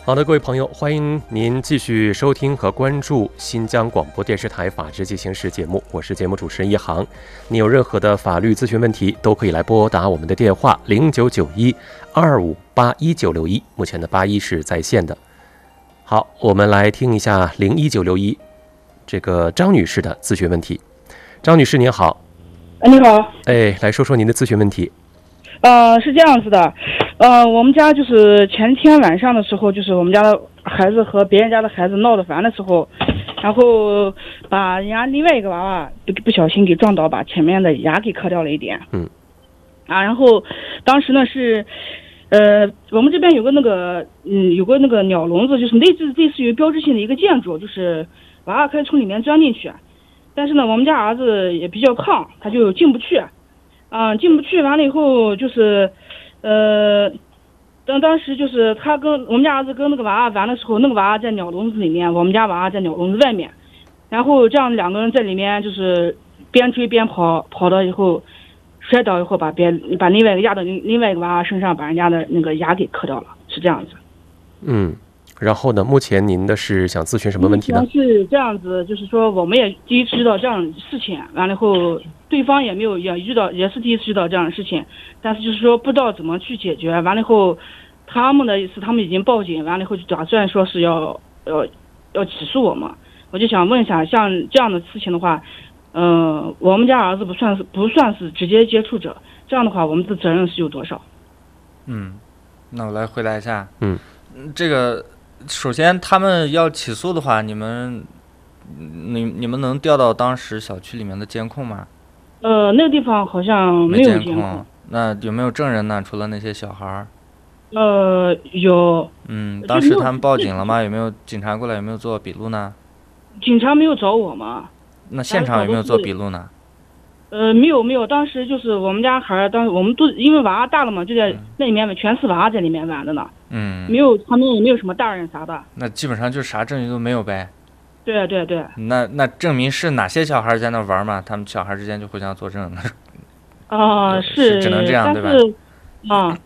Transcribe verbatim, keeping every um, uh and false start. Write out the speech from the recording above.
好的，各位朋友，欢迎您继续收听和关注新疆广播电视台法治进行时节目，我是节目主持人一航。你有任何的法律咨询问题，都可以来拨打我们的电话零九九一二五八一九六一，目前的八一是在线的。好，我们来听一下零一九六一这个张女士的咨询问题。张女士您好。 你好。 哎，来说说您的咨询问题。 呃，是这样子的，呃，我们家就是前天晚上的时候，就是我们家的孩子和别人家的孩子闹得烦的时候，然后把人家另外一个娃娃不不小心给撞倒，把前面的牙给磕掉了一点。 嗯。 啊，然后当时呢是，呃，我们这边有个那个，嗯，有个那个鸟笼子，就是类似类似于标志性的一个建筑，就是娃娃可以从里面钻进去，但是呢，我们家儿子也比较胖，他就进不去。啊，进不去，完了以后就是，呃，当当时就是他跟我们家儿子跟那个娃娃玩的时候，那个娃娃在鸟笼子里面，我们家娃娃在鸟笼子外面，然后这样两个人在里面就是边追边跑，跑到以后摔倒以后把别把另外一个压到另另外一个娃娃身上，把人家的那个牙给磕掉了，是这样子。 嗯。然后呢？目前您的是想咨询什么问题呢？ 是这样子，就是说我们也第一次知道这样的事情，完了后对方也没有也遇到，也是第一次遇到这样的事情，但是就是说不知道怎么去解决。完了后，他们的意思他们已经报警，完了后就打算说是要要要起诉我们。我就想问一下，像这样的事情的话，嗯、呃，我们家儿子不算是不算是直接接触者，这样的话我们的责任是有多少？ 嗯，那我来回答一下。 嗯， 这个。首先，他们要起诉的话，你们，你你们能调到当时小区里面的监控吗？ 呃，那个地方好像没有监控。 监控。那有没有证人呢？除了那些小孩儿？ 呃，有。 嗯，当时他们报警了吗？有没有警察过来？有没有做笔录呢？ 警察没有找我吗？ 那现场有没有做笔录呢？ 呃，没有没有，当时就是我们家孩儿，当时我们都因为娃娃大了嘛，就在那里面，嗯、全是娃娃在里面玩的呢。 嗯， 没有旁边也没有什么大人啥的。 那基本上就啥证据都没有呗。 对对对。 那那证明是哪些小孩在那玩嘛？他们小孩之间就互相作证。 啊、呃，是。 只能这样对吧？ 啊、